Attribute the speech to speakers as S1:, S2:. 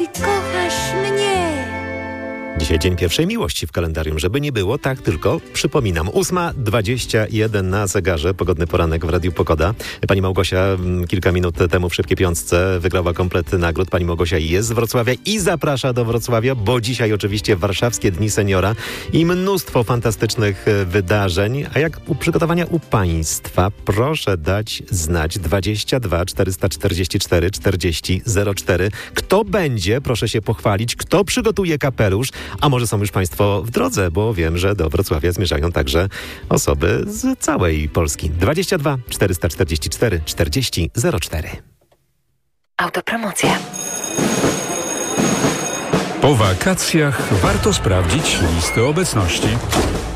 S1: Ty kochasz mnie.
S2: Dzisiaj dzień pierwszej miłości w kalendarium, żeby nie było, tak tylko przypominam. 8:21 na zegarze, pogodny poranek w Radiu Pogoda. Pani Małgosia kilka minut temu w Szybkiej Piątce wygrała komplet nagród. Pani Małgosia jest z Wrocławia i zaprasza do Wrocławia, bo dzisiaj oczywiście Warszawskie Dni Seniora i mnóstwo fantastycznych wydarzeń. A jak przygotowania u Państwa? Proszę dać znać 22 444 40 04. Kto będzie? Proszę się pochwalić. Kto przygotuje kapelusz? A może są już Państwo w drodze, bo wiem, że do Wrocławia zmierzają także osoby z całej Polski. 22 444 40 04.
S3: Autopromocja.
S4: Po wakacjach warto sprawdzić listę obecności.